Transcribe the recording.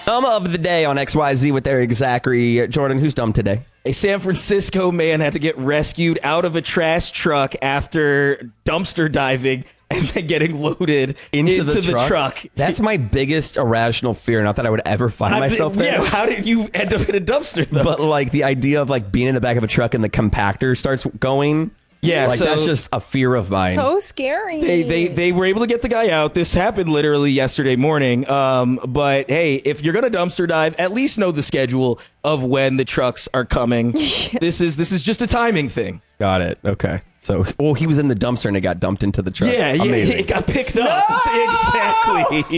Dumb of the day on XYZ with Eric Zachary. Jordan, who's dumb today? A San Francisco man had to get rescued out of a trash truck after dumpster diving and then getting loaded into the truck. That's my biggest irrational fear. Not that I would ever find myself there. Yeah, how did you end up in a dumpster, though? But like the idea of like being in the back of a truck and the compactor starts going. Yeah, like so that's just a fear of mine. So scary. They were able to get the guy out. This happened literally yesterday morning. But hey, if you're gonna dumpster dive, at least know the schedule of when the trucks are coming. This is just a timing thing. Got it. Okay. So, he was in the dumpster and it got dumped into the truck. Yeah, Amazing. it got picked up. Exactly.